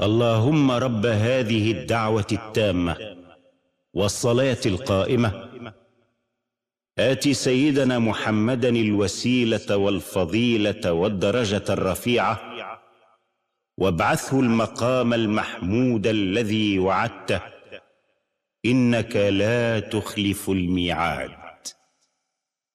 اللهم رب هذه الدعوة التامة والصلاة القائمة آت سيدنا محمدا الوسيلة والفضيلة والدرجة الرفيعة وابعثه المقام المحمود الذي وعدته إنك لا تخلف الميعاد.